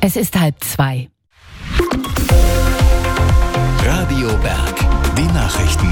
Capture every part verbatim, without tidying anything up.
Es ist halb zwei. Radio Berg, die Nachrichten.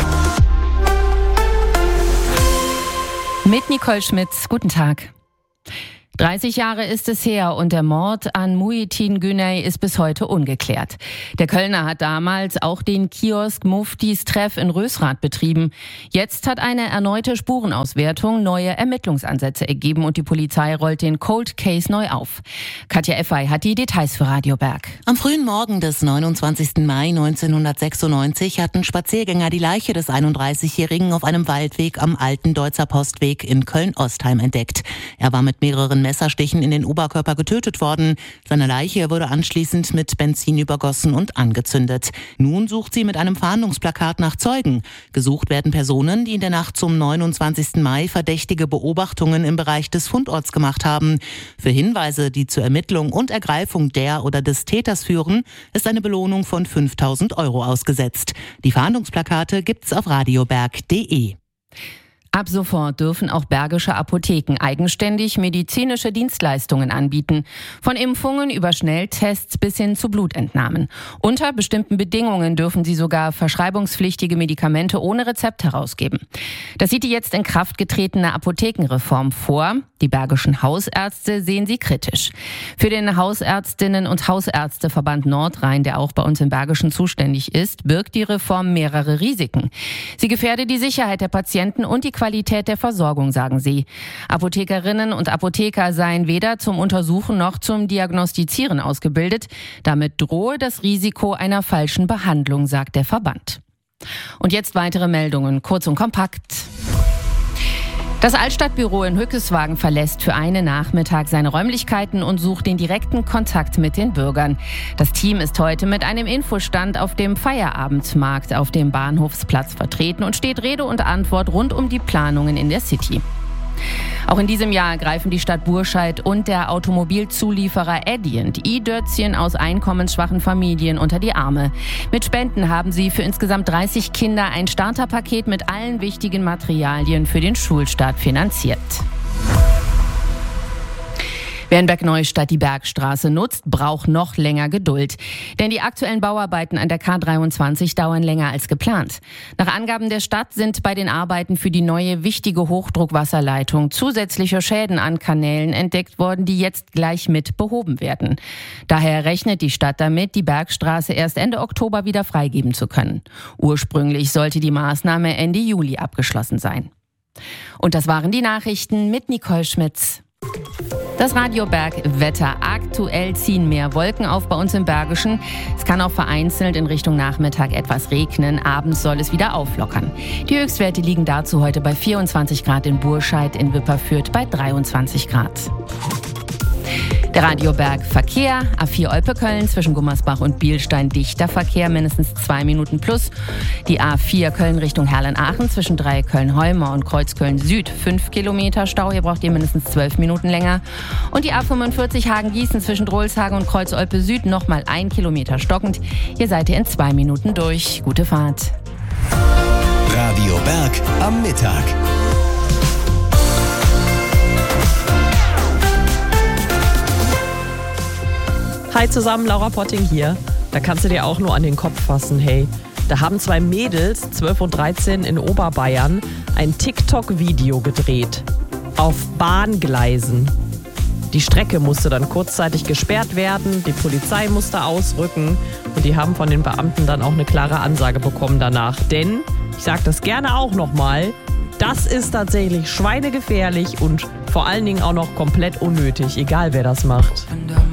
Mit Nicole Schmitz, guten Tag. dreißig Jahre ist es her und der Mord an Muhittin Güney ist bis heute ungeklärt. Der Kölner hat damals auch den Kiosk Muftis Treff in Rösrath betrieben. Jetzt hat eine erneute Spurenauswertung neue Ermittlungsansätze ergeben und die Polizei rollt den Cold Case neu auf. Katja Effey hat die Details für Radio Berg. Am frühen Morgen des neunundzwanzigsten Mai neunzehnhundertsechsundneunzig hatten Spaziergänger die Leiche des einunddreißigjährigen auf einem Waldweg am alten Deutzer Postweg in Köln-Ostheim entdeckt. Er war mit mehreren Messerstichen in den Oberkörper getötet worden. Seine Leiche wurde anschließend mit Benzin übergossen und angezündet. Nun sucht sie mit einem Fahndungsplakat nach Zeugen. Gesucht werden Personen, die in der Nacht zum neunundzwanzigsten Mai verdächtige Beobachtungen im Bereich des Fundorts gemacht haben. Für Hinweise, die zur Ermittlung und Ergreifung der oder des Täters führen, ist eine Belohnung von fünftausend Euro ausgesetzt. Die Fahndungsplakate gibt's auf radioberg punkt de. Ab sofort dürfen auch bergische Apotheken eigenständig medizinische Dienstleistungen anbieten. Von Impfungen über Schnelltests bis hin zu Blutentnahmen. Unter bestimmten Bedingungen dürfen sie sogar verschreibungspflichtige Medikamente ohne Rezept herausgeben. Das sieht die jetzt in Kraft getretene Apothekenreform vor. Die bergischen Hausärzte sehen sie kritisch. Für den Hausärztinnen- und Hausärzteverband Nordrhein, der auch bei uns im Bergischen zuständig ist, birgt die Reform mehrere Risiken. Sie gefährde die Sicherheit der Patienten und die Qualität der Versorgung, sagen sie. Apothekerinnen und Apotheker seien weder zum Untersuchen noch zum Diagnostizieren ausgebildet. Damit drohe das Risiko einer falschen Behandlung, sagt der Verband. Und jetzt weitere Meldungen, kurz und kompakt. Das Altstadtbüro in Hückeswagen verlässt für einen Nachmittag seine Räumlichkeiten und sucht den direkten Kontakt mit den Bürgern. Das Team ist heute mit einem Infostand auf dem Feierabendmarkt auf dem Bahnhofsplatz vertreten und steht Rede und Antwort rund um die Planungen in der City. Auch in diesem Jahr greifen die Stadt Burscheid und der Automobilzulieferer Adient i-Dötzchen aus einkommensschwachen Familien unter die Arme. Mit Spenden haben sie für insgesamt dreißig Kinder ein Starterpaket mit allen wichtigen Materialien für den Schulstart finanziert. Wer in Bergneustadt die Bergstraße nutzt, braucht noch länger Geduld. Denn die aktuellen Bauarbeiten an der K dreiundzwanzig dauern länger als geplant. Nach Angaben der Stadt sind bei den Arbeiten für die neue wichtige Hochdruckwasserleitung zusätzliche Schäden an Kanälen entdeckt worden, die jetzt gleich mit behoben werden. Daher rechnet die Stadt damit, die Bergstraße erst Ende Oktober wieder freigeben zu können. Ursprünglich sollte die Maßnahme Ende Juli abgeschlossen sein. Und das waren die Nachrichten mit Nicole Schmitz. Das Radio Berg Wetter. Aktuell ziehen mehr Wolken auf bei uns im Bergischen. Es kann auch vereinzelt in Richtung Nachmittag etwas regnen. Abends soll es wieder auflockern. Die Höchstwerte liegen dazu heute bei vierundzwanzig Grad in Burscheid, in Wipperfürth bei dreiundzwanzig Grad. Der Radio Berg Verkehr, A vier Olpe-Köln zwischen Gummersbach und Bielstein dichter Verkehr, mindestens zwei Minuten plus. Die A vier Köln Richtung Herlen-Aachen zwischen drei Köln-Heumer und Kreuzköln Süd, fünf Kilometer Stau, hier braucht ihr mindestens zwölf Minuten länger. Und die A fünfundvierzig Hagen-Gießen zwischen Drolshagen und Kreuz-Olpe Süd nochmal ein Kilometer stockend. Hier seid ihr in zwei Minuten durch. Gute Fahrt. Radio Berg am Mittag. Hi zusammen, Laura Potting hier. Da kannst du dir auch nur an den Kopf fassen, hey. Da haben zwei Mädels, zwölf und dreizehn, in Oberbayern ein TikTok-Video gedreht. Auf Bahngleisen. Die Strecke musste dann kurzzeitig gesperrt werden, die Polizei musste ausrücken und die haben von den Beamten dann auch eine klare Ansage bekommen danach. Denn, ich sag das gerne auch nochmal, das ist tatsächlich schweinegefährlich und vor allen Dingen auch noch komplett unnötig, egal wer das macht.